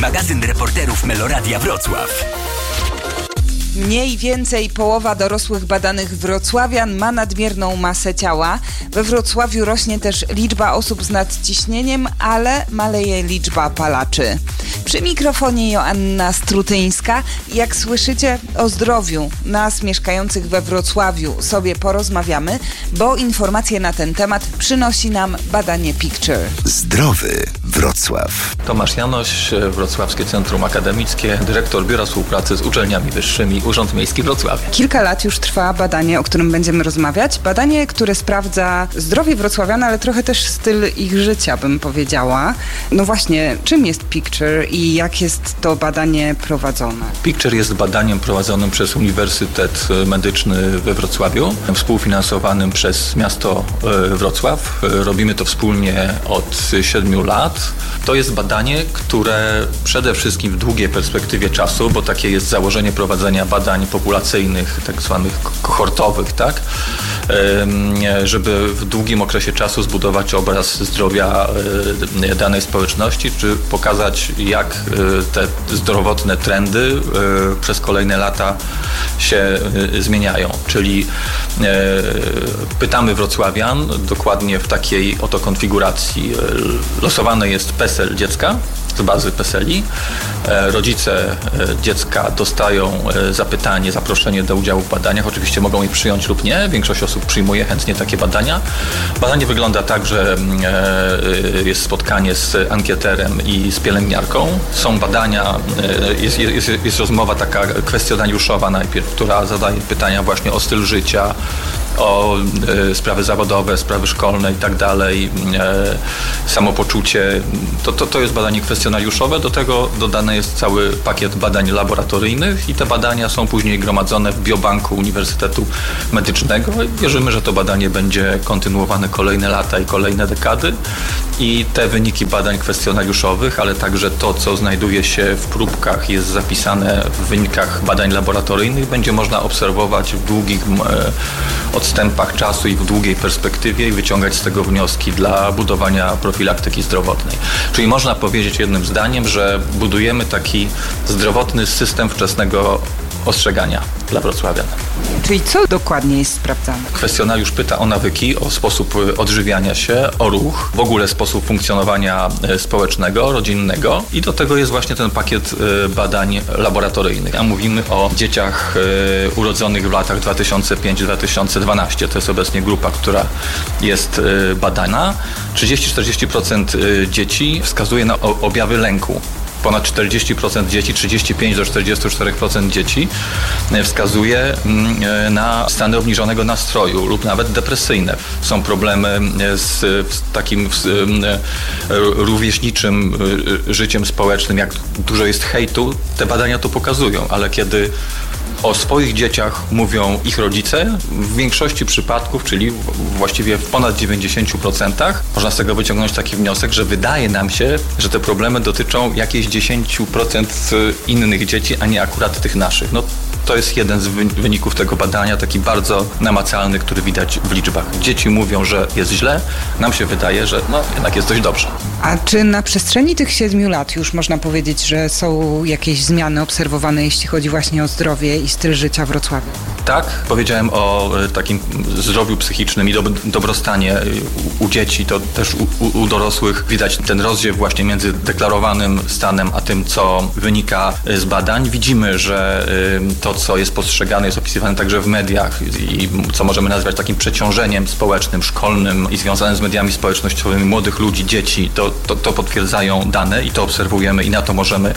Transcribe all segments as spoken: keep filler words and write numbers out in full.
magazyn reporterów Meloradia Wrocław. Mniej więcej połowa dorosłych badanych wrocławian ma nadmierną masę ciała. We Wrocławiu rośnie też liczba osób z nadciśnieniem, ale maleje liczba palaczy. Przy mikrofonie Joanna Strutyńska. Jak słyszycie, o zdrowiu nas mieszkających we Wrocławiu sobie porozmawiamy, bo informacje na ten temat przynosi nam badanie Picture. Zdrowy Wrocław. Tomasz Janoś, Wrocławskie Centrum Akademickie, dyrektor Biura Współpracy z Uczelniami Wyższymi, Urząd Miejski Wrocławia. Kilka lat już trwa badanie, o którym będziemy rozmawiać. Badanie, które sprawdza zdrowie wrocławian, ale trochę też styl ich życia, bym powiedziała. No właśnie, czym jest Picture i jak jest to badanie prowadzone? Picture jest badaniem prowadzonym przez Uniwersytet Medyczny we Wrocławiu, współfinansowanym przez miasto Wrocław. Robimy to wspólnie od siedmiu lat. To jest badanie, które przede wszystkim w długiej perspektywie czasu, bo takie jest założenie prowadzenia badań populacyjnych, tak zwanych kohortowych, tak? Żeby w długim okresie czasu zbudować obraz zdrowia danej społeczności, czy pokazać, jak te zdrowotne trendy przez kolejne lata się zmieniają. Czyli pytamy wrocławian dokładnie w takiej oto konfiguracji. Losowany jest PESEL dziecka z bazy PESELi. Rodzice dziecka dostają zapytanie, zaproszenie do udziału w badaniach. Oczywiście mogą je przyjąć lub nie. Większość osób przyjmuje chętnie takie badania. Badanie wygląda tak, że jest spotkanie z ankieterem i z pielęgniarką. Są badania, jest, jest, jest rozmowa taka kwestionariuszowa najpierw, która zadaje pytania właśnie o styl życia, o e, sprawy zawodowe, sprawy szkolne i tak dalej, e, samopoczucie. To, to, to jest badanie kwestionariuszowe. Do tego dodany jest cały pakiet badań laboratoryjnych i te badania są później gromadzone w biobanku Uniwersytetu Medycznego. Wierzymy, że to badanie będzie kontynuowane kolejne lata i kolejne dekady i te wyniki badań kwestionariuszowych, ale także to, co znajduje się w próbkach, jest zapisane w wynikach badań laboratoryjnych, będzie można obserwować w długich e, odstępach czasu i w długiej perspektywie i wyciągać z tego wnioski dla budowania profilaktyki zdrowotnej. Czyli można powiedzieć jednym zdaniem, że budujemy taki zdrowotny system wczesnego ostrzegania dla wrocławian. Czyli co dokładnie jest sprawdzane? Kwestionariusz pyta o nawyki, o sposób odżywiania się, o ruch, w ogóle sposób funkcjonowania społecznego, rodzinnego i do tego jest właśnie ten pakiet badań laboratoryjnych. A mówimy o dzieciach urodzonych w latach dwa tysiące piąty do dwa tysiące dwunastego. To jest obecnie grupa, która jest badana. trzydzieści do czterdziestu procent dzieci wskazuje na objawy lęku. Ponad czterdzieści procent dzieci, trzydzieści pięć do czterdziestu czterech procent dzieci wskazuje na stany obniżonego nastroju lub nawet depresyjne. Są problemy z takim rówieśniczym życiem społecznym, jak dużo jest hejtu, te badania to pokazują, ale kiedy o swoich dzieciach mówią ich rodzice, w większości przypadków, czyli właściwie w ponad dziewięćdziesięciu procentach, można z tego wyciągnąć taki wniosek, że wydaje nam się, że te problemy dotyczą jakichś dziesięć procent innych dzieci, a nie akurat tych naszych. No, to jest jeden z wyników tego badania, taki bardzo namacalny, który widać w liczbach. Dzieci mówią, że jest źle, nam się wydaje, że no jednak jest dość dobrze. A czy na przestrzeni tych siedmiu lat już można powiedzieć, że są jakieś zmiany obserwowane, jeśli chodzi właśnie o zdrowie i styl życia Wrocławia? Tak, powiedziałem o takim zdrowiu psychicznym i dobrostanie u dzieci, to też u, u dorosłych widać ten rozziew właśnie między deklarowanym stanem, a tym, co wynika z badań. Widzimy, że to, co jest postrzegane, jest opisywane także w mediach i co możemy nazwać takim przeciążeniem społecznym, szkolnym i związanym z mediami społecznościowymi młodych ludzi, dzieci, to, to, to potwierdzają dane i to obserwujemy i na to możemy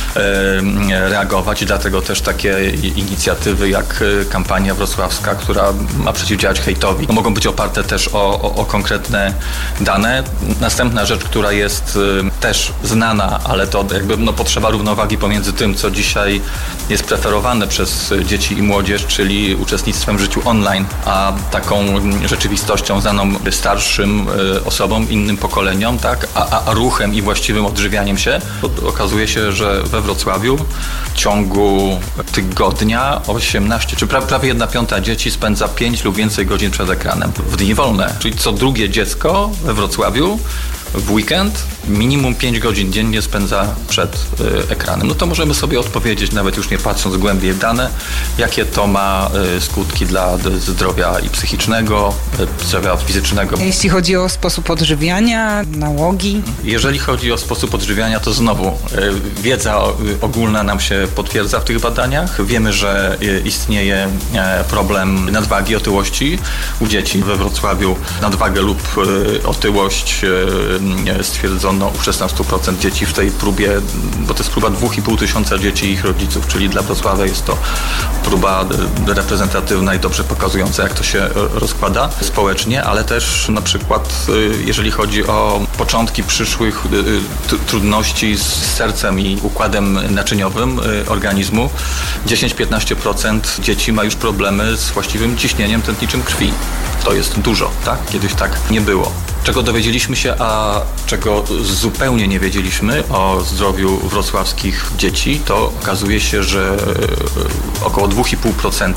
e, reagować i dlatego też takie inicjatywy jak kampania wrocławska, która ma przeciwdziałać hejtowi, no, mogą być oparte też o, o, o konkretne dane. Następna rzecz, która jest y, też znana, ale to jakby no, potrzeba równowagi pomiędzy tym, co dzisiaj jest preferowane przez dzieci i młodzież, czyli uczestnictwem w życiu online, a taką rzeczywistością znaną starszym y, osobom, innym pokoleniom, tak, a, a, a ruchem i właściwym odżywianiem się. Okazuje się, że we Wrocławiu w ciągu tygodnia osiemnaście, czy pra, prawie jedna piąta dzieci spędza pięć lub więcej godzin przed ekranem w dni wolne. Czyli co drugie dziecko we Wrocławiu w weekend minimum pięć godzin dziennie spędza przed y, ekranem. No to możemy sobie odpowiedzieć, nawet już nie patrząc głębiej w dane, jakie to ma y, skutki dla zdrowia i psychicznego, y, zdrowia fizycznego. Jeśli chodzi o sposób odżywiania, nałogi? Jeżeli chodzi o sposób odżywiania, to znowu y, wiedza y, ogólna nam się potwierdza w tych badaniach. Wiemy, że y, istnieje y, problem nadwagi, otyłości u dzieci. We Wrocławiu nadwagę lub y, otyłość y, stwierdzono u szesnaście procent dzieci w tej próbie, bo to jest próba dwa i pół tysiąca dzieci i ich rodziców, czyli dla Wrocławia jest to próba reprezentatywna i dobrze pokazująca, jak to się rozkłada społecznie, ale też na przykład jeżeli chodzi o początki przyszłych t- trudności z sercem i układem naczyniowym organizmu, dziesięć do piętnastu procent dzieci ma już problemy z właściwym ciśnieniem tętniczym krwi. To jest dużo, tak? Kiedyś tak nie było. Czego dowiedzieliśmy się, a czego zupełnie nie wiedzieliśmy o zdrowiu wrocławskich dzieci, to okazuje się, że około dwa i pół procent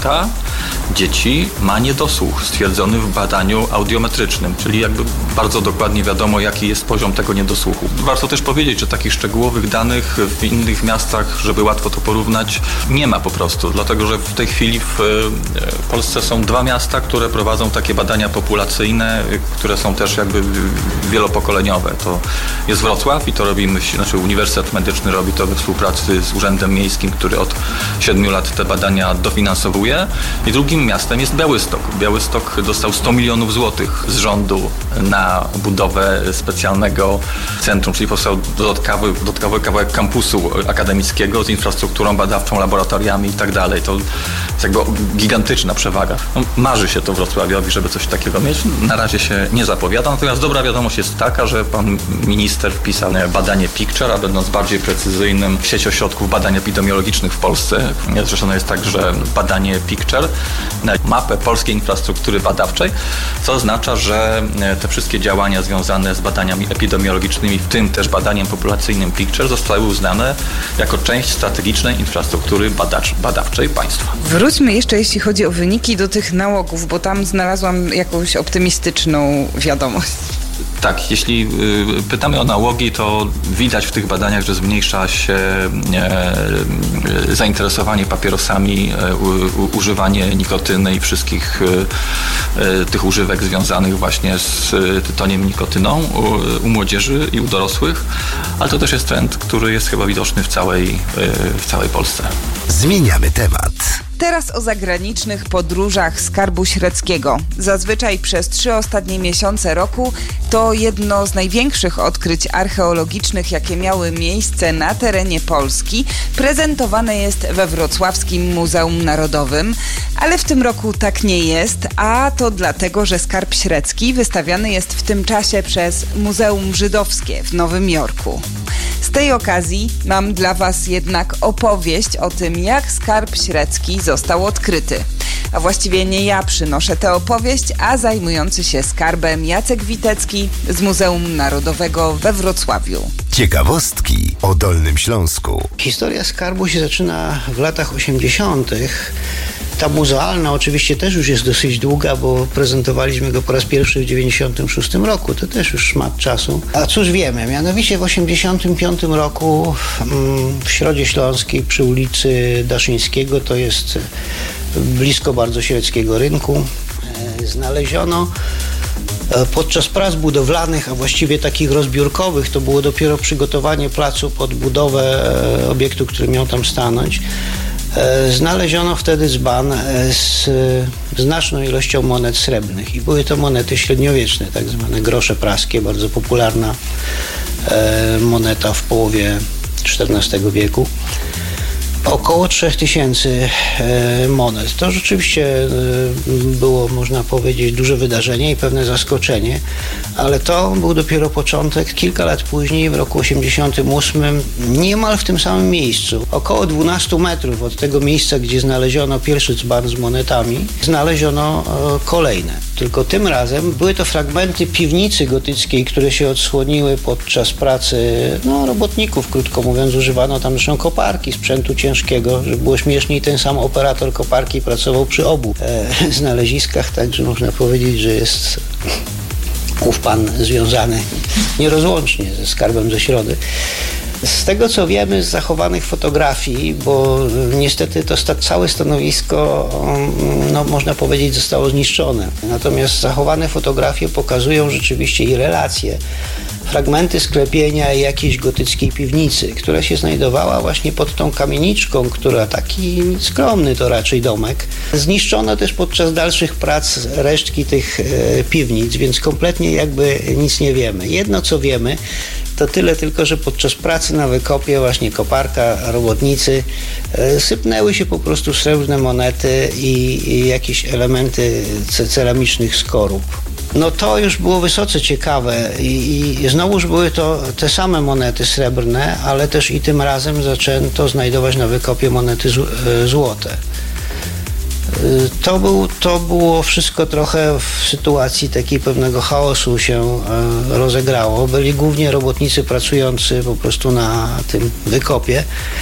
dzieci ma niedosłuch stwierdzony w badaniu audiometrycznym, czyli jakby bardzo dokładnie wiadomo, jaki jest poziom tego niedosłuchu. Warto też powiedzieć, że takich szczegółowych danych w innych miastach, żeby łatwo to porównać, nie ma po prostu, dlatego że w tej chwili w Polsce są dwa miasta, które prowadzą takie badania populacyjne, które są też jakby wielopokoleniowe. To jest Wrocław i to robimy, znaczy Uniwersytet Medyczny robi to we współpracy z Urzędem Miejskim, który od siedmiu lat te badania dofinansowuje. I drugim miastem jest Białystok. Białystok dostał sto milionów złotych z rządu na budowę specjalnego centrum, czyli powstał dodatkowy, dodatkowy kawałek kampusu akademickiego z infrastrukturą badawczą, laboratoriami i tak dalej. To jest jakby gigantyczna przewaga. No, marzy się to Wrocławiowi, żeby coś takiego mieć. Na razie się nie zapowiada, natomiast dobra wiadomość jest taka, że pan minister wpisał badanie Picture, a będąc bardziej precyzyjnym, w sieć ośrodków badań epidemiologicznych w Polsce. Zresztą jest tak, że badanie Picture na mapę polskiej infrastruktury badawczej, co oznacza, że te wszystkie działania związane z badaniami epidemiologicznymi, w tym też badaniem populacyjnym Picture, zostały uznane jako część strategicznej infrastruktury badacz, badawczej państwa. Wróćmy jeszcze, jeśli chodzi o wyniki, do tych nałogów, bo tam znalazłam jakąś optymistyczną wiadomość. Tak, jeśli y, pytamy o nałogi, to widać w tych badaniach, że zmniejsza się e, zainteresowanie papierosami, e, u, używanie nikotyny i wszystkich e, tych używek związanych właśnie z tytoniem, nikotyną u, u młodzieży i u dorosłych, ale to też jest trend, który jest chyba widoczny w całej, e, w całej Polsce. Zmieniamy temat. Teraz o zagranicznych podróżach Skarbu Średzkiego. Zazwyczaj przez trzy ostatnie miesiące roku to jedno z największych odkryć archeologicznych, jakie miały miejsce na terenie Polski. Prezentowane jest we Wrocławskim Muzeum Narodowym, ale w tym roku tak nie jest, a to dlatego, że Skarb Średzki wystawiany jest w tym czasie przez Muzeum Żydowskie w Nowym Jorku. Z tej okazji mam dla Was jednak opowieść o tym, jak Skarb Średzki został odkryty. A właściwie nie ja przynoszę tę opowieść, a zajmujący się skarbem Jacek Witecki z Muzeum Narodowego we Wrocławiu. Ciekawostki o Dolnym Śląsku. Historia skarbu się zaczyna w latach osiemdziesiątych. Ta muzealna oczywiście też już jest dosyć długa, bo prezentowaliśmy go po raz pierwszy w dziewięćdziesiątym szóstym roku. To też już szmat czasu. A cóż wiemy? Mianowicie w osiemdziesiątym piątym roku w Środzie Śląskiej przy ulicy Daszyńskiego, to jest blisko bardzo Średzkiego Rynku, znaleziono podczas prac budowlanych, a właściwie takich rozbiórkowych, to było dopiero przygotowanie placu pod budowę obiektu, który miał tam stanąć. Znaleziono wtedy dzban z znaczną ilością monet srebrnych i były to monety średniowieczne, tak zwane grosze praskie, bardzo popularna moneta w połowie czternastego wieku. Około trzech tysięcy monet. To rzeczywiście było, można powiedzieć, duże wydarzenie i pewne zaskoczenie, ale to był dopiero początek. Kilka lat później, w roku osiemdziesiątym ósmym, niemal w tym samym miejscu, około dwunastu metrów od tego miejsca, gdzie znaleziono pierwszy dzban z monetami, znaleziono kolejne. Tylko tym razem były to fragmenty piwnicy gotyckiej, które się odsłoniły podczas pracy no, robotników, krótko mówiąc. Używano tam zresztą koparki, sprzętu ciężkiego, żeby było śmieszniej. Ten sam operator koparki pracował przy obu e, znaleziskach, także można powiedzieć, że jest ów pan związany nierozłącznie ze skarbem ze Środy. Z tego, co wiemy z zachowanych fotografii, bo niestety to sta- całe stanowisko, no, można powiedzieć, zostało zniszczone. Natomiast zachowane fotografie pokazują rzeczywiście i relacje, fragmenty sklepienia jakiejś gotyckiej piwnicy, która się znajdowała właśnie pod tą kamieniczką, która taki skromny to raczej domek. Zniszczono też podczas dalszych prac resztki tych e, piwnic, więc kompletnie jakby nic nie wiemy. Jedno, co wiemy, to tyle tylko, że podczas pracy na wykopie właśnie koparka, robotnicy e, sypnęły się po prostu srebrne monety i, i jakieś elementy ceramicznych skorup. No to już było wysoce ciekawe i, i znowuż były to te same monety srebrne, ale też i tym razem zaczęto znajdować na wykopie monety z, e, złote. To, był, to było wszystko trochę w sytuacji takiej pewnego chaosu się e, rozegrało. Byli głównie robotnicy pracujący po prostu na tym wykopie.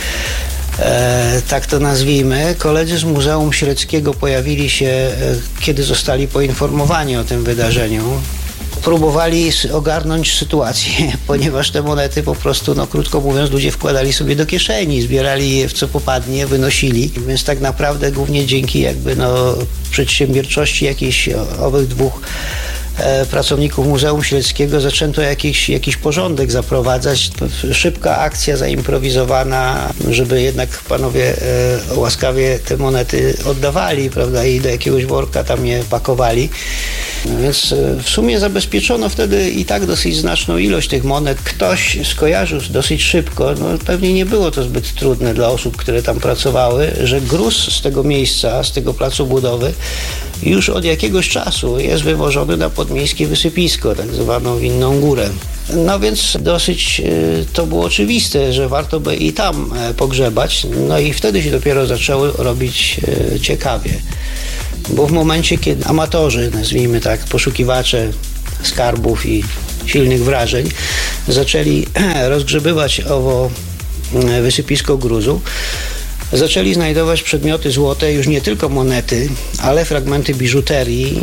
E, tak to nazwijmy. Koledzy z Muzeum Średzkiego pojawili się, e, kiedy zostali poinformowani o tym wydarzeniu. Próbowali ogarnąć sytuację, ponieważ te monety po prostu, no krótko mówiąc, ludzie wkładali sobie do kieszeni, zbierali je w co popadnie, wynosili. Więc tak naprawdę głównie dzięki jakby no przedsiębiorczości jakiejś owych dwóch e, pracowników Muzeum Średzkiego zaczęto jakiś, jakiś porządek zaprowadzać. Szybka akcja zaimprowizowana, żeby jednak panowie e, łaskawie te monety oddawali, prawda, i do jakiegoś worka tam je pakowali. Więc w sumie zabezpieczono wtedy i tak dosyć znaczną ilość tych monet. Ktoś skojarzył dosyć szybko, no pewnie nie było to zbyt trudne dla osób, które tam pracowały, że gruz z tego miejsca, z tego placu budowy już od jakiegoś czasu jest wywożony na podmiejskie wysypisko, tak zwaną Winną Górę. No więc dosyć to było oczywiste, że warto by i tam pogrzebać, no i wtedy się dopiero zaczęło robić ciekawie. Bo w momencie, kiedy amatorzy, nazwijmy tak, poszukiwacze skarbów i silnych wrażeń, zaczęli rozgrzebywać owo wysypisko gruzu, zaczęli znajdować przedmioty złote, już nie tylko monety, ale fragmenty biżuterii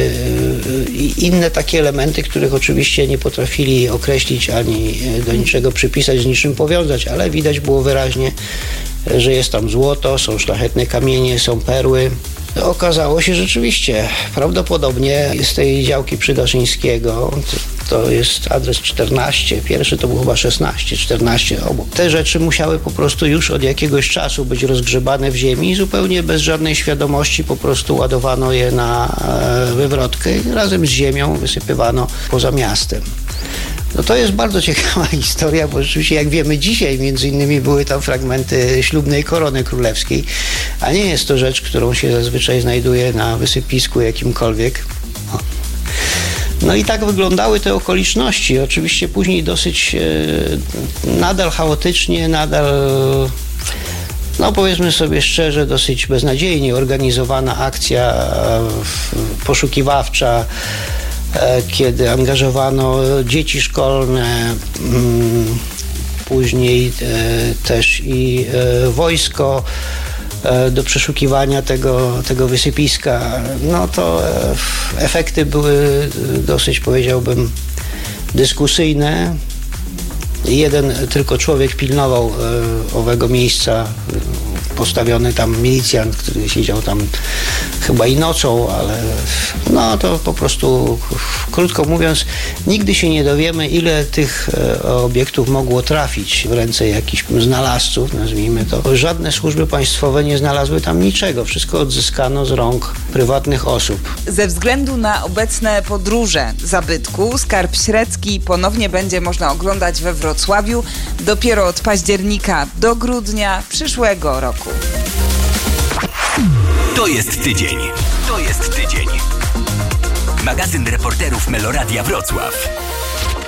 i inne takie elementy, których oczywiście nie potrafili określić ani do niczego przypisać, z niczym powiązać, ale widać było wyraźnie, że jest tam złoto, są szlachetne kamienie, są perły. Okazało się rzeczywiście, prawdopodobnie z tej działki Przygaszyńskiego, to jest adres czternaście, pierwszy to był chyba szesnaście, czternaście obok. Te rzeczy musiały po prostu już od jakiegoś czasu być rozgrzebane w ziemi i zupełnie bez żadnej świadomości po prostu ładowano je na wywrotkę i razem z ziemią wysypywano poza miastem. No to jest bardzo ciekawa historia, bo rzeczywiście jak wiemy dzisiaj między innymi były tam fragmenty ślubnej korony królewskiej, a nie jest to rzecz, którą się zazwyczaj znajduje na wysypisku jakimkolwiek. No. No i tak wyglądały te okoliczności. Oczywiście później dosyć e, nadal chaotycznie, nadal, no powiedzmy sobie szczerze, dosyć beznadziejnie organizowana akcja e, poszukiwawcza, kiedy angażowano dzieci szkolne, później też i wojsko do przeszukiwania tego, tego wysypiska. No to efekty były dosyć, powiedziałbym, dyskusyjne. Jeden tylko człowiek pilnował owego miejsca, postawiony tam milicjant, który siedział tam chyba i nocą, ale no to po prostu, krótko mówiąc, nigdy się nie dowiemy, ile tych obiektów mogło trafić w ręce jakichś znalazców, nazwijmy to. Żadne służby państwowe nie znalazły tam niczego. Wszystko odzyskano z rąk prywatnych osób. Ze względu na obecne podróże zabytku, Skarb Średzki ponownie będzie można oglądać we Wrocławiu dopiero od października do grudnia przyszłego roku. To jest tydzień. To jest tydzień. Magazyn reporterów Meloradia Wrocław.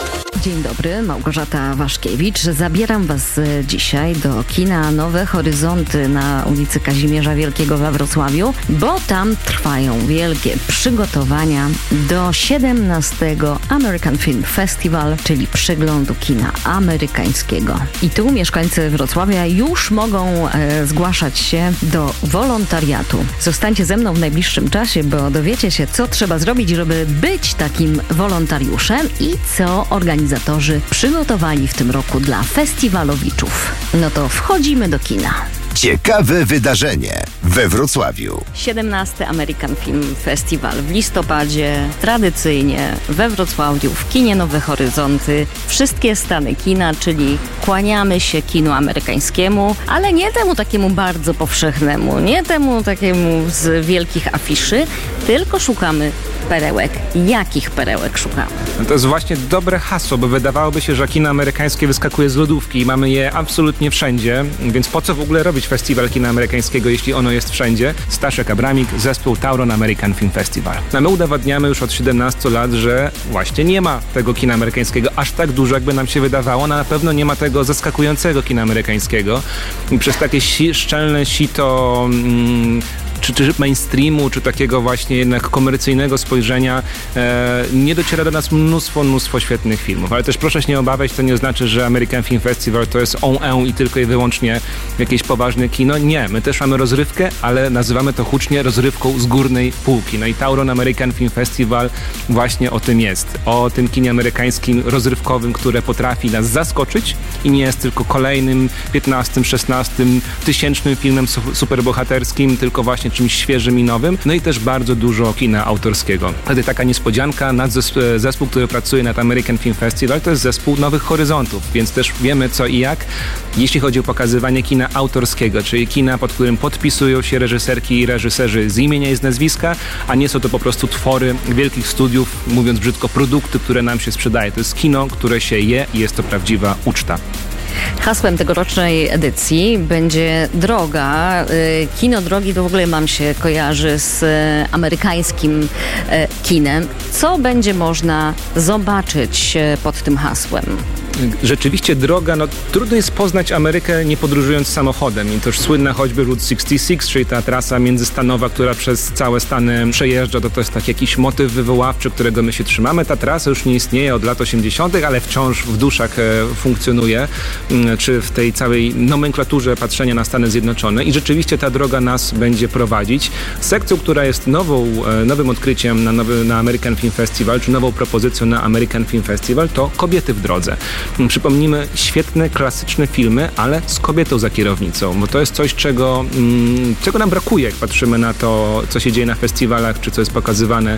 Dzień dobry, Małgorzata Waszkiewicz. Zabieram Was dzisiaj do kina Nowe Horyzonty na ulicy Kazimierza Wielkiego we Wrocławiu, bo tam trwają wielkie przygotowania do siedemnastego American Film Festival, czyli przeglądu kina amerykańskiego. I tu mieszkańcy Wrocławia już mogą e, zgłaszać się do wolontariatu. Zostańcie ze mną w najbliższym czasie, bo dowiecie się, co trzeba zrobić, żeby być takim wolontariuszem i co organizatorzy przygotowali w tym roku dla festiwalowiczów. No to wchodzimy do kina. Ciekawe wydarzenie we Wrocławiu. siedemnasty American Film Festival w listopadzie, tradycyjnie we Wrocławiu, w kinie Nowe Horyzonty. Wszystkie stany kina, czyli kłaniamy się kinu amerykańskiemu, ale nie temu takiemu bardzo powszechnemu, nie temu takiemu z wielkich afiszy, tylko szukamy perełek. Jakich perełek szukamy? No to jest właśnie dobre hasło, bo wydawałoby się, że kino amerykańskie wyskakuje z lodówki i mamy je absolutnie wszędzie, więc po co w ogóle robić festiwal kina amerykańskiego, jeśli ono jest wszędzie? Staszek Abramik, zespół Tauron American Film Festival. No my udowadniamy już od siedemnastu lat, że właśnie nie ma tego kina amerykańskiego aż tak dużo, jakby nam się wydawało. No na pewno nie ma tego zaskakującego kina amerykańskiego. I przez takie si- szczelne sito mm, Czy, czy mainstreamu, czy takiego właśnie jednak komercyjnego spojrzenia e, nie dociera do nas mnóstwo, mnóstwo świetnych filmów. Ale też proszę się nie obawiać, to nie znaczy, że American Film Festival to jest on i tylko i wyłącznie jakieś poważne kino. Nie, my też mamy rozrywkę, ale nazywamy to hucznie rozrywką z górnej półki. No i Tauron American Film Festival właśnie o tym jest. O tym kinie amerykańskim, rozrywkowym, które potrafi nas zaskoczyć i nie jest tylko kolejnym piętnastym, szesnastym, tysięcznym filmem su- superbohaterskim, tylko właśnie czymś świeżym i nowym, no i też bardzo dużo kina autorskiego. Wtedy taka niespodzianka, nad zespół, zespół, który pracuje nad American Film Festival, to jest zespół Nowych Horyzontów, więc też wiemy co i jak, jeśli chodzi o pokazywanie kina autorskiego, czyli kina, pod którym podpisują się reżyserki i reżyserzy z imienia i z nazwiska, a nie są to po prostu twory wielkich studiów, mówiąc brzydko, produkty, które nam się sprzedaje. To jest kino, które się je i jest to prawdziwa uczta. Hasłem tegorocznej edycji będzie droga. Kino drogi to w ogóle nam się kojarzy z amerykańskim kinem. Co będzie można zobaczyć pod tym hasłem? Rzeczywiście droga, no trudno jest poznać Amerykę nie podróżując samochodem i to już słynna choćby Route sześćdziesiąt sześć, czyli ta trasa międzystanowa, która przez całe Stany przejeżdża, to to jest tak jakiś motyw wywoławczy, którego my się trzymamy. Ta trasa już nie istnieje od lat osiemdziesiątych, ale wciąż w duszach e, funkcjonuje, m, czy w tej całej nomenklaturze patrzenia na Stany Zjednoczone i rzeczywiście ta droga nas będzie prowadzić. Sekcją, która jest nową, e, nowym odkryciem na, nowy, na American Film Festival, czy nową propozycją na American Film Festival, to Kobiety w drodze. Przypomnijmy, świetne, klasyczne filmy, ale z kobietą za kierownicą, bo to jest coś, czego, czego nam brakuje, jak patrzymy na to, co się dzieje na festiwalach, czy co jest pokazywane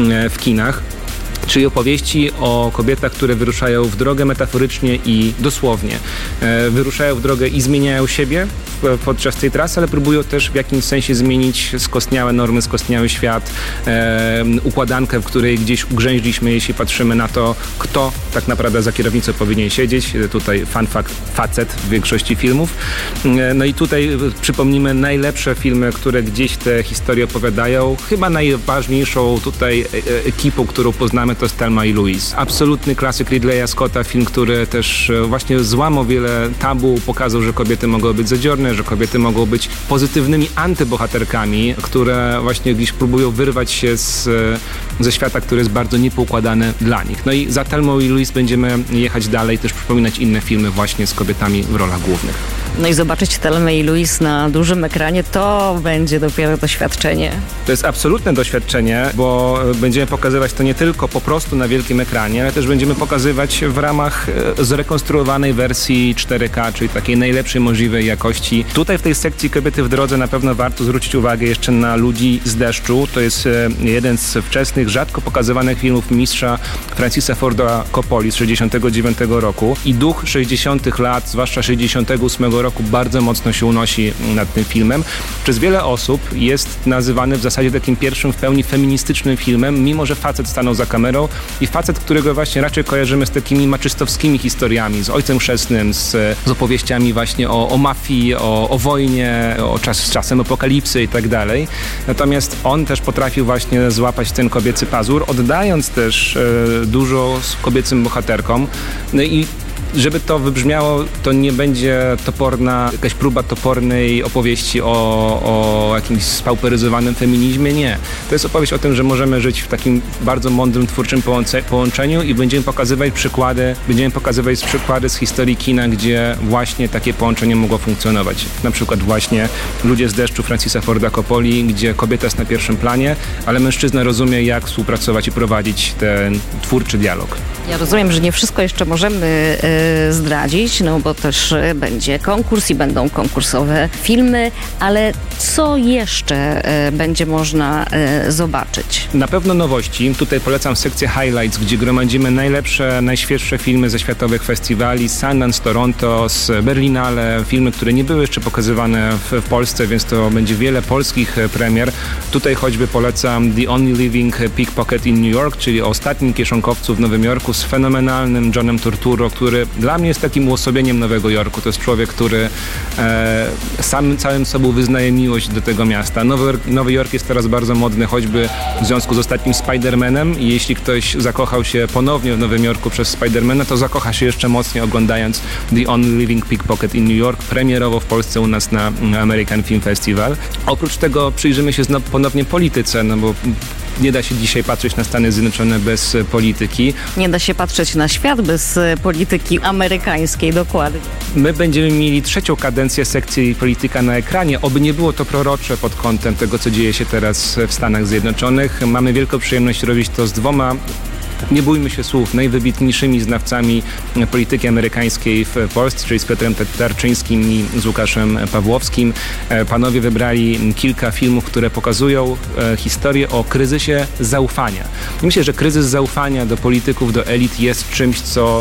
w kinach. Czyli opowieści o kobietach, które wyruszają w drogę metaforycznie i dosłownie. E, wyruszają w drogę i zmieniają siebie w, podczas tej trasy, ale próbują też w jakimś sensie zmienić skostniałe normy, skostniały świat, e, układankę, w której gdzieś ugrzęźliśmy, jeśli patrzymy na to, kto tak naprawdę za kierownicą powinien siedzieć. Tutaj fun fact, facet w większości filmów. E, no i tutaj przypomnimy najlepsze filmy, które gdzieś te historie opowiadają. Chyba najważniejszą tutaj ekipą, którą poznamy, to jest Thelma i Louise. Absolutny klasyk Ridleya Scotta, film, który też właśnie złamał wiele tabu, pokazał, że kobiety mogą być zadziorne, że kobiety mogą być pozytywnymi antybohaterkami, które właśnie gdzieś próbują wyrwać się z, ze świata, który jest bardzo niepoukładany dla nich. No i za Thelmą i Louise będziemy jechać dalej, też przypominać inne filmy właśnie z kobietami w rolach głównych. No i zobaczyć Thelmę i Louise na dużym ekranie, to będzie dopiero doświadczenie. To jest absolutne doświadczenie, bo będziemy pokazywać to nie tylko po prostu na wielkim ekranie, ale też będziemy pokazywać w ramach zrekonstruowanej wersji cztery K, czyli takiej najlepszej możliwej jakości. Tutaj w tej sekcji Kobiety w drodze na pewno warto zwrócić uwagę jeszcze na Ludzi z deszczu. To jest jeden z wczesnych, rzadko pokazywanych filmów mistrza Francisa Forda Coppoli z sześćdziesiątego dziewiątego roku i duch sześćdziesiątych lat, zwłaszcza sześćdziesiątego ósmego ubiegłego roku bardzo mocno się unosi nad tym filmem. Przez wiele osób jest nazywany w zasadzie takim pierwszym w pełni feministycznym filmem, mimo że facet stanął za kamerą i facet, którego właśnie raczej kojarzymy z takimi maczystowskimi historiami, z Ojcem Chrzestnym, z, z opowieściami właśnie o, o mafii, o, o wojnie, o czas, z czasem apokalipsy i tak dalej. Natomiast on też potrafił właśnie złapać ten kobiecy pazur, oddając też e, dużo z kobiecym bohaterkom. No i żeby to wybrzmiało, to nie będzie toporna, jakaś próba topornej opowieści o, o jakimś spauperyzowanym feminizmie, nie. To jest opowieść o tym, że możemy żyć w takim bardzo mądrym, twórczym połączeniu i będziemy pokazywać przykłady, będziemy pokazywać przykłady z historii kina, gdzie właśnie takie połączenie mogło funkcjonować. Na przykład właśnie Ludzie z deszczu Francisa Forda Coppoli, gdzie kobieta jest na pierwszym planie, ale mężczyzna rozumie, jak współpracować i prowadzić ten twórczy dialog. Ja rozumiem, że nie wszystko jeszcze możemy y, zdradzić, no bo też y, będzie konkurs i będą konkursowe filmy, ale co jeszcze y, będzie można y, zobaczyć? Na pewno nowości. Tutaj polecam sekcję Highlights, gdzie gromadzimy najlepsze, najświeższe filmy ze światowych festiwali, z Sundance, Toronto, z Berlinale, filmy, które nie były jeszcze pokazywane w, w Polsce, więc to będzie wiele polskich premier. Tutaj choćby polecam The Only Living Pickpocket in New York, czyli o ostatnim kieszonkowcu w Nowym Jorku, z fenomenalnym Johnem Turturro, który dla mnie jest takim uosobieniem Nowego Jorku. To jest człowiek, który e, sam całym sobą wyznaje miłość do tego miasta. Nowy, Nowy Jork jest teraz bardzo modny, choćby w związku z ostatnim Spider-Manem i jeśli ktoś zakochał się ponownie w Nowym Jorku przez Spider-Mana, to zakocha się jeszcze mocniej oglądając The Only Living Pickpocket in New York, premierowo w Polsce u nas na American Film Festival. Oprócz tego przyjrzymy się znowu ponownie polityce, no bo nie da się dzisiaj patrzeć na Stany Zjednoczone bez polityki. Nie da się patrzeć na świat bez polityki amerykańskiej, dokładnie. My będziemy mieli trzecią kadencję sekcji Polityka na ekranie. Oby nie było to prorocze pod kątem tego, co dzieje się teraz w Stanach Zjednoczonych. Mamy wielką przyjemność robić to z dwoma, nie bójmy się słów, najwybitniejszymi znawcami polityki amerykańskiej w Polsce, czyli z Piotrem Tarczyńskim i z Łukaszem Pawłowskim. Panowie wybrali kilka filmów, które pokazują historię o kryzysie zaufania. I myślę, że kryzys zaufania do polityków, do elit jest czymś, co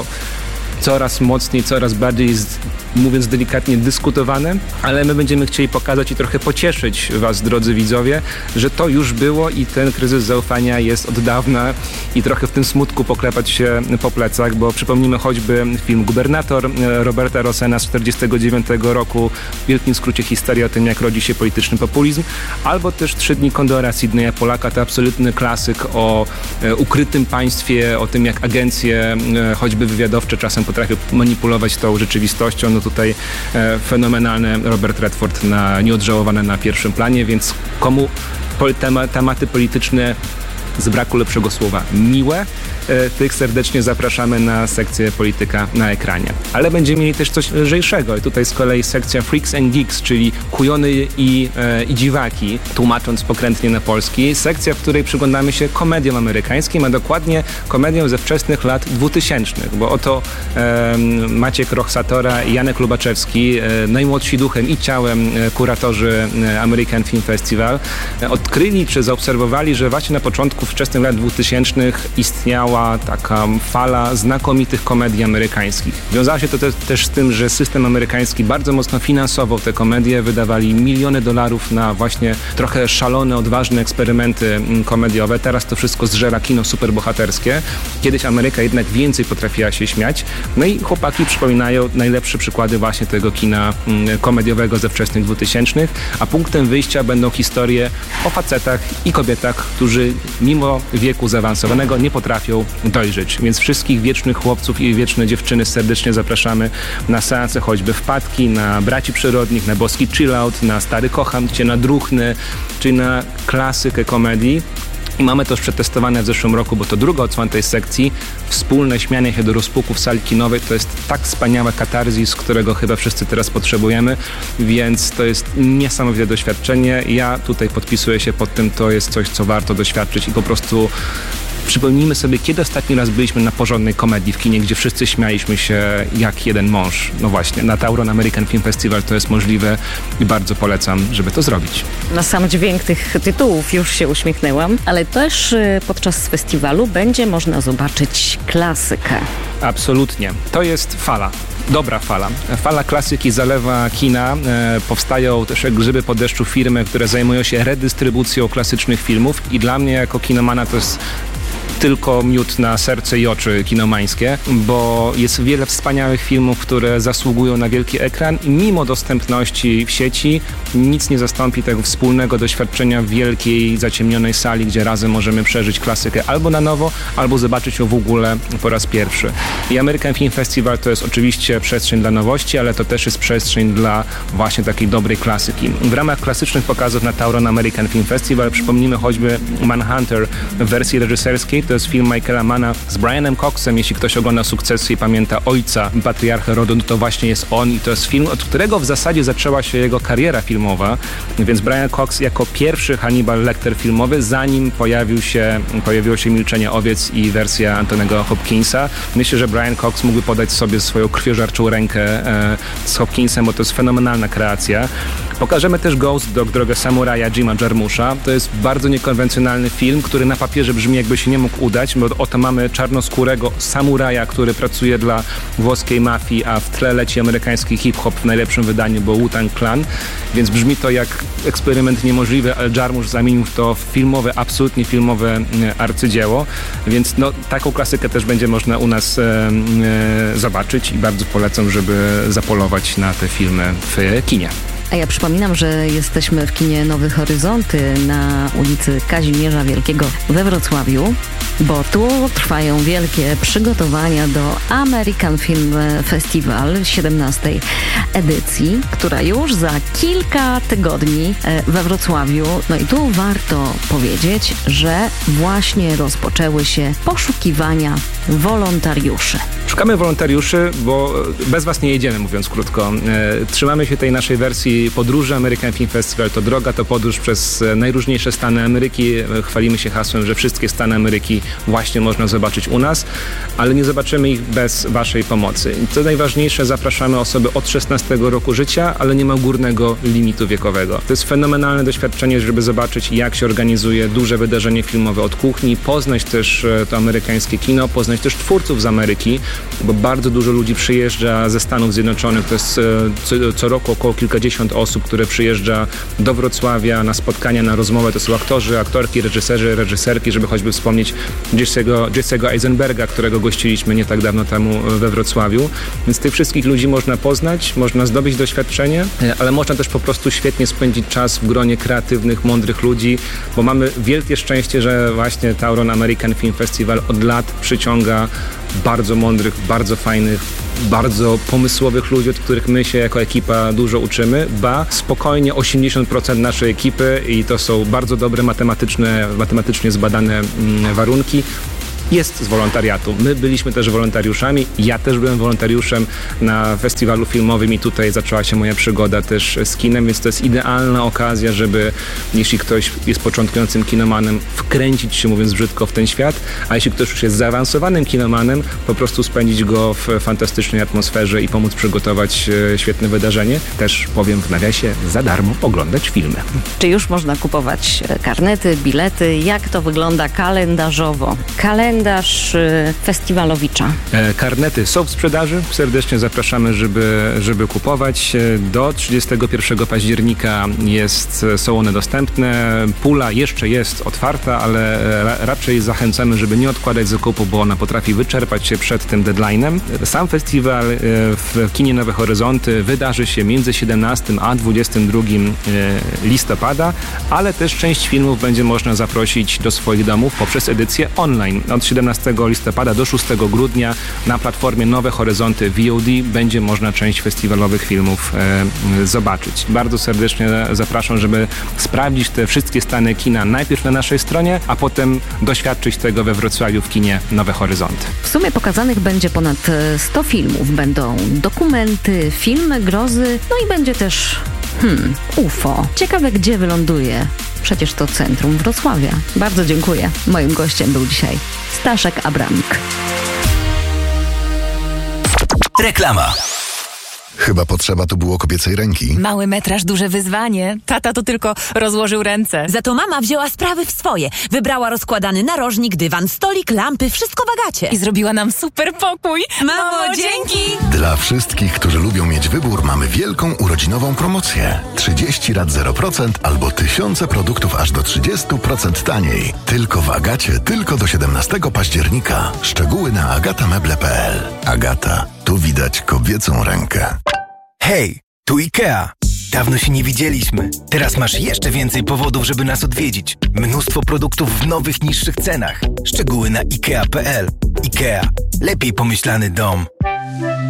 coraz mocniej, coraz bardziej jest, mówiąc delikatnie, dyskutowane, ale my będziemy chcieli pokazać i trochę pocieszyć was, drodzy widzowie, że to już było i ten kryzys zaufania jest od dawna i trochę w tym smutku poklepać się po plecach, bo przypomnijmy choćby film Gubernator Roberta Rossena z czterdziestego dziewiątego roku, w wielkim skrócie historia o tym, jak rodzi się polityczny populizm, albo też Trzy dni Kondora Sydneya Polaka, to absolutny klasyk o e, ukrytym państwie, o tym, jak agencje, e, choćby wywiadowcze, czasem potrafią manipulować tą rzeczywistością. No tutaj e, fenomenalny Robert Redford na nieodżałowane na pierwszym planie, więc komu pol, tema, tematy polityczne z braku lepszego słowa miłe, e, tych serdecznie zapraszamy na sekcję Polityka na ekranie. Ale będziemy mieli też coś lżejszego i tutaj z kolei sekcja Freaks and Geeks, czyli kujony i, e, i dziwaki, tłumacząc pokrętnie na polski. Sekcja, w której przyglądamy się komediom amerykańskim, a dokładnie komediom ze wczesnych lat dwutysięcznych, bo oto e, Maciek Rochsatora i Janek Lubaczewski, e, najmłodsi duchem i ciałem e, kuratorzy e, American Film Festival, e, odkryli czy zaobserwowali, że właśnie na początku wczesnych lat dwutysięcznych istniała taka fala znakomitych komedii amerykańskich. Wiązało się to te, też z tym, że system amerykański bardzo mocno finansował te komedie, wydawali miliony dolarów na właśnie trochę szalone, odważne eksperymenty komediowe. Teraz to wszystko zżera kino superbohaterskie. Kiedyś Ameryka jednak więcej potrafiła się śmiać. No i chłopaki przypominają najlepsze przykłady właśnie tego kina komediowego ze wczesnych dwutysięcznych, a punktem wyjścia będą historie o facetach i kobietach, którzy mimo wieku zaawansowanego nie potrafią dojrzeć. Więc wszystkich wiecznych chłopców i wieczne dziewczyny serdecznie zapraszamy na seanse choćby Wpadki, na Braci Przyrodnich, na Boski Chillout, na Stary Kocham Cię, na Druchny, czyli na klasykę komedii. I mamy to już przetestowane w zeszłym roku, bo to druga odsłona tej sekcji. Wspólne śmianie się do rozpuku w sali kinowej to jest tak wspaniałe katarzis, którego chyba wszyscy teraz potrzebujemy, więc to jest niesamowite doświadczenie. Ja tutaj podpisuję się pod tym, to jest coś, co warto doświadczyć i po prostu przypomnijmy sobie, kiedy ostatni raz byliśmy na porządnej komedii w kinie, gdzie wszyscy śmialiśmy się jak jeden mąż. No właśnie, na Tauron American Film Festival to jest możliwe i bardzo polecam, żeby to zrobić. Na sam dźwięk tych tytułów już się uśmiechnęłam, ale też podczas festiwalu będzie można zobaczyć klasykę. Absolutnie. To jest fala. dobra fala. Fala klasyki zalewa kina. E, powstają też jak grzyby po deszczu firmy, które zajmują się redystrybucją klasycznych filmów i dla mnie jako kinomana to jest tylko miód na serce i oczy kinomańskie, bo jest wiele wspaniałych filmów, które zasługują na wielki ekran i mimo dostępności w sieci nic nie zastąpi tego wspólnego doświadczenia w wielkiej, zaciemnionej sali, gdzie razem możemy przeżyć klasykę albo na nowo, albo zobaczyć ją w ogóle po raz pierwszy. I American Film Festival to jest oczywiście przestrzeń dla nowości, ale to też jest przestrzeń dla właśnie takiej dobrej klasyki. W ramach klasycznych pokazów na Tauron American Film Festival przypomnimy choćby Manhunter w wersji reżyserskiej. To jest film Michaela Manna z Brianem Coxem. Jeśli ktoś ogląda Sukcesy i pamięta ojca patriarchę rodu, to właśnie jest on i to jest film, od którego w zasadzie zaczęła się jego kariera filmowa. Więc Brian Cox jako pierwszy Hannibal Lecter filmowy, zanim pojawił się, pojawiło się Milczenie owiec i wersja Antonego Hopkinsa. Myślę, że Brian Cox mógłby podać sobie swoją krwiożerczą rękę e, z Hopkinsem, bo to jest fenomenalna kreacja. Pokażemy też Ghost Dog, drogę samuraja Jima Jarmusza. To jest bardzo niekonwencjonalny film, który na papierze brzmi, jakby się nie mógł udać, bo oto mamy czarnoskórego samuraja, który pracuje dla włoskiej mafii, a w tle leci amerykański hip-hop w najlepszym wydaniu, bo Wu-Tang Clan, więc brzmi to jak eksperyment niemożliwy, ale Jarmusch zamienił to w filmowe, absolutnie filmowe arcydzieło, więc no, taką klasykę też będzie można u nas e, e, zobaczyć i bardzo polecam, żeby zapolować na te filmy w kinie. A ja przypominam, że jesteśmy w kinie Nowe Horyzonty na ulicy Kazimierza Wielkiego we Wrocławiu, bo tu trwają wielkie przygotowania do American Film Festival siedemnastej edycji, która już za kilka tygodni we Wrocławiu. No i tu warto powiedzieć, że właśnie rozpoczęły się poszukiwania wolontariuszy. Szukamy wolontariuszy, bo bez was nie jedziemy, mówiąc krótko. Trzymamy się tej naszej wersji podróży. American Film Festival to droga, to podróż przez najróżniejsze stany Ameryki. Chwalimy się hasłem, że wszystkie stany Ameryki właśnie można zobaczyć u nas, ale nie zobaczymy ich bez waszej pomocy. I co najważniejsze, zapraszamy osoby od szesnastego roku życia, ale nie ma górnego limitu wiekowego. To jest fenomenalne doświadczenie, żeby zobaczyć, jak się organizuje duże wydarzenie filmowe od kuchni, poznać też to amerykańskie kino, poznać też twórców z Ameryki, bo bardzo dużo ludzi przyjeżdża ze Stanów Zjednoczonych. To jest co, co roku około kilkadziesiąt osób, które przyjeżdża do Wrocławia na spotkania, na rozmowę. To są aktorzy, aktorki, reżyserzy, reżyserki, żeby choćby wspomnieć Jesse'ego, Jesse'ego Eisenberga, którego gościliśmy nie tak dawno temu we Wrocławiu. Więc tych wszystkich ludzi można poznać, można zdobyć doświadczenie, ale można też po prostu świetnie spędzić czas w gronie kreatywnych, mądrych ludzi, bo mamy wielkie szczęście, że właśnie Tauron American Film Festival od lat przyciąga bardzo mądrych, bardzo fajnych, bardzo pomysłowych ludzi, od których my się jako ekipa dużo uczymy, ba spokojnie osiemdziesiąt procent naszej ekipy i to są bardzo dobre matematyczne, matematycznie zbadane mm, warunki. Jest z wolontariatu. My byliśmy też wolontariuszami. Ja też byłem wolontariuszem na festiwalu filmowym i tutaj zaczęła się moja przygoda też z kinem, więc to jest idealna okazja, żeby jeśli ktoś jest początkującym kinomanem, wkręcić się, mówiąc brzydko, w ten świat, a jeśli ktoś już jest zaawansowanym kinomanem, po prostu spędzić go w fantastycznej atmosferze i pomóc przygotować świetne wydarzenie. Też powiem w nawiasie, za darmo oglądać filmy. Czy już można kupować karnety, bilety? Jak to wygląda kalendarzowo? Kalendarz Kalendarz festiwalowicza. E, karnety są w sprzedaży. Serdecznie zapraszamy, żeby, żeby kupować. Do trzydziestego pierwszego października jest, są one dostępne. Pula jeszcze jest otwarta, ale ra, raczej zachęcamy, żeby nie odkładać zakupu, bo ona potrafi wyczerpać się przed tym deadline'em. Sam festiwal w kinie Nowe Horyzonty wydarzy się między siedemnastego a dwudziestego drugiego listopada, ale też część filmów będzie można zaprosić do swoich domów poprzez edycję online. Od siedemnastego listopada do szóstego grudnia na platformie Nowe Horyzonty V O D będzie można część festiwalowych filmów e, zobaczyć. Bardzo serdecznie zapraszam, żeby sprawdzić te wszystkie stany kina najpierw na naszej stronie, a potem doświadczyć tego we Wrocławiu w kinie Nowe Horyzonty. W sumie pokazanych będzie ponad sto filmów. Będą dokumenty, filmy grozy, no i będzie też hmm, U F O. Ciekawe, gdzie wyląduje. Przecież to centrum Wrocławia. Bardzo dziękuję. Moim gościem był dzisiaj Staszek Abramik. Reklama. Chyba potrzeba tu było kobiecej ręki. Mały metraż, duże wyzwanie. Tata to tylko rozłożył ręce. Za to mama wzięła sprawy w swoje. Wybrała rozkładany narożnik, dywan, stolik, lampy, wszystko w Agacie. I zrobiła nam super pokój. Mamo, dzięki! Dla wszystkich, którzy lubią mieć wybór, mamy wielką urodzinową promocję. trzydzieści rat zero procent albo tysiące produktów aż do trzydzieści procent taniej. Tylko w Agacie, tylko do siedemnastego października. Szczegóły na agatameble kropka p l. Agata, tu widać kobiecą rękę. Hej, tu IKEA. Dawno się nie widzieliśmy. Teraz masz jeszcze więcej powodów, żeby nas odwiedzić. Mnóstwo produktów w nowych, niższych cenach. Szczegóły na ikea kropka p l. IKEA. Lepiej pomyślany dom.